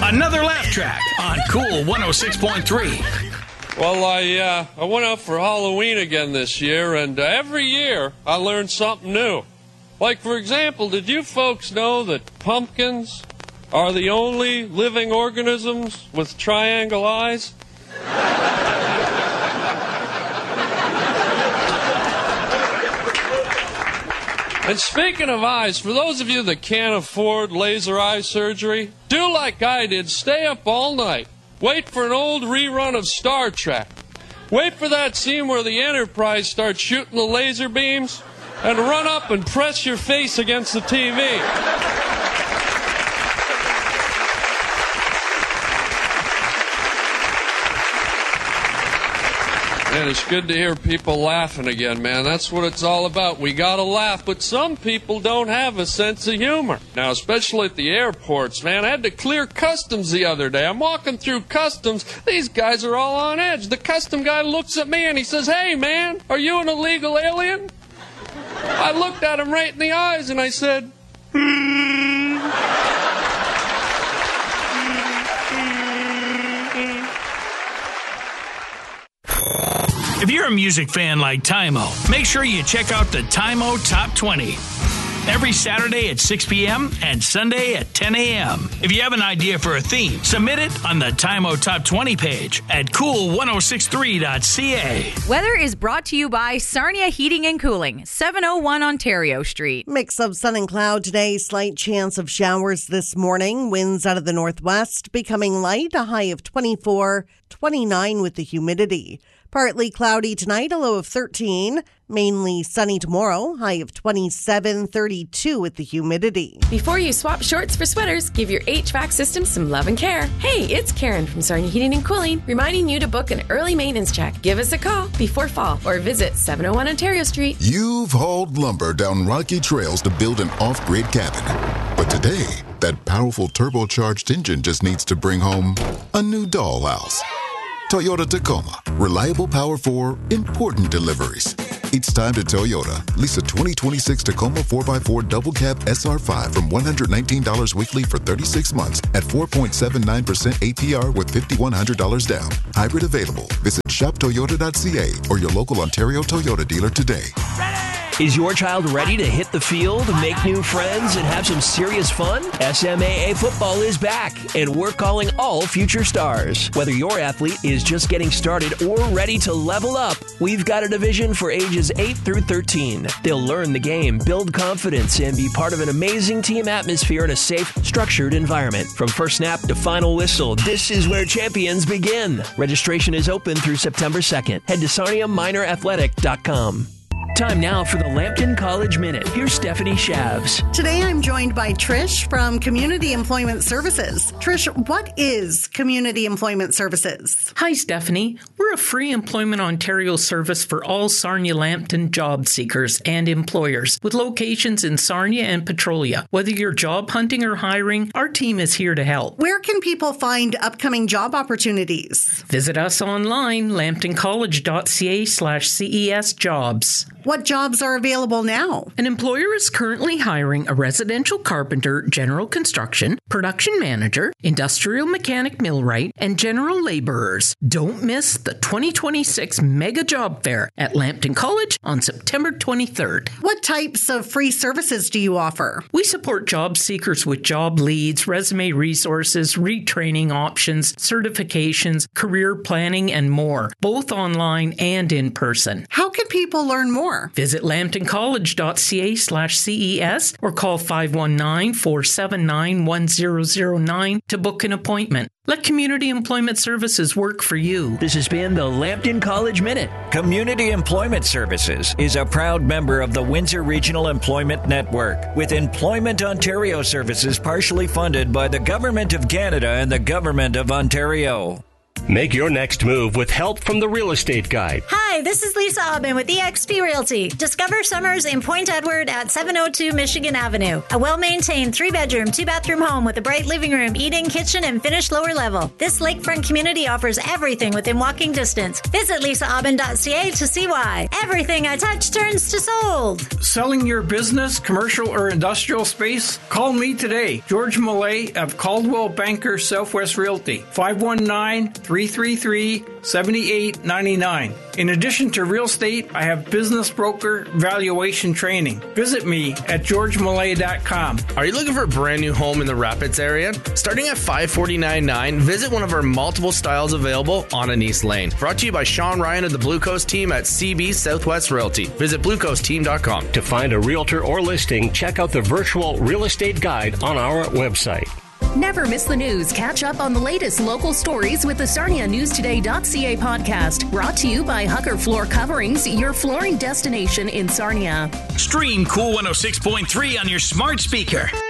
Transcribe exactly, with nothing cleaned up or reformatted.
Another laugh track on Cool one oh six point three. Well, I uh, I went out for Halloween again this year, and uh, every year I learned something new. Like, for example, did you folks know that pumpkins are the only living organisms with triangle eyes? And speaking of eyes, for those of you that can't afford laser eye surgery, do like I did. Stay up all night. Wait for an old rerun of Star Trek. Wait for that scene where the Enterprise starts shooting the laser beams, and run up and press your face against the T V. Man, it's good to hear people laughing again, man. That's what it's all about. We gotta laugh, but some people don't have a sense of humor. Now, especially at the airports, man. I had to clear customs the other day. I'm walking through customs. These guys are all on edge. The custom guy looks at me and he says, "Hey, man, are you an illegal alien?" I looked at him right in the eyes and I said, hmm. If you're a music fan like Tymo, make sure you check out the Tymo Top twenty. Every Saturday at six p.m. and Sunday at ten a.m. If you have an idea for a theme, submit it on the Tymo Top twenty page at cool ten sixty-three dot c a. Weather is brought to you by Sarnia Heating and Cooling, seven oh one Ontario Street. Mix of sun and cloud today, slight chance of showers this morning. Winds out of the northwest becoming light, a high of twenty-four, twenty-nine with the humidity. Partly cloudy tonight, a low of thirteen. Mainly sunny tomorrow, high of twenty-seven, thirty-two with the humidity. Before you swap shorts for sweaters, give your H V A C system some love and care. Hey, it's Karen from Sarnia Heating and Cooling, reminding you to book an early maintenance check. Give us a call before fall or visit seven oh one Ontario Street. You've hauled lumber down rocky trails to build an off-grid cabin. But today, that powerful turbocharged engine just needs to bring home a new dollhouse. Toyota Tacoma. Reliable power for important deliveries. It's time to Toyota. Lease a twenty twenty-six Tacoma four by four double cab S R five from one hundred nineteen dollars weekly for thirty-six months at four point seven nine percent A P R with five thousand one hundred dollars down. Hybrid available. Visit shop toyota dot c a or your local Ontario Toyota dealer today. Is your child ready to hit the field, make new friends, and have some serious fun? S M A A football is back, and we're calling all future stars. Whether your athlete is just getting started or ready to level up, we've got a division for ages eight through thirteen. They'll learn the game, build confidence, and be part of an amazing team atmosphere in a safe, structured environment. From first snap to final whistle, this is where champions begin. Registration is open through September second. Head to sarnia minor athletic dot com. Time now for the Lambton College Minute. Here's Stephanie Shavs. Today I'm joined by Trish from Community Employment Services. Trish, what is Community Employment Services? Hi, Stephanie. We're a free Employment Ontario service for all Sarnia-Lambton job seekers and employers with locations in Sarnia and Petrolia. Whether you're job hunting or hiring, our team is here to help. Where can people find upcoming job opportunities? Visit us online, lambton college dot c a slash C E S jobs. What jobs are available now? An employer is currently hiring a residential carpenter, general construction, production manager, industrial mechanic millwright, and general laborers. Don't miss the twenty twenty-six Mega Job Fair at Lambton College on September twenty-third. What types of free services do you offer? We support job seekers with job leads, resume resources, retraining options, certifications, career planning, and more, both online and in person. How can people learn more? Visit lambton college dot c a slash C E S or call five one nine, four seven nine, one zero zero nine to book an appointment. Let Community Employment Services work for you. This has been the Lambton College Minute. Community Employment Services is a proud member of the Windsor Regional Employment Network, with Employment Ontario services partially funded by the Government of Canada and the Government of Ontario. Make your next move with help from the Real Estate Guide. Hi, this is Lisa Aubin with E X P Realty. Discover summers in Point Edward at seven oh two Michigan Avenue. A well-maintained three-bedroom, two-bathroom home with a bright living room, eating, kitchen, and finished lower level. This lakefront community offers everything within walking distance. Visit lisa aubin dot c a to see why. Everything I touch turns to sold. Selling your business, commercial, or industrial space? Call me today, George Millay of Caldwell Banker Southwest Realty, five one nine, three three three, seven eight nine nine. In addition to real estate, I have business broker valuation training. Visit me at george millay dot com. Are you looking for a brand new home in the Rapids area? Starting at five forty-nine nine, visit one of our multiple styles available on Anise Lane. Brought to you by Sean Ryan of the Blue Coast team at C B Southwest Realty. Visit blue coast team dot com. To find a realtor or listing, check out the virtual real estate guide on our website. Never miss the news. Catch up on the latest local stories with the Sarnia News Today dot c a podcast. Brought to you by Hucker Floor Coverings, your flooring destination in Sarnia. Stream Cool one oh six point three on your smart speaker.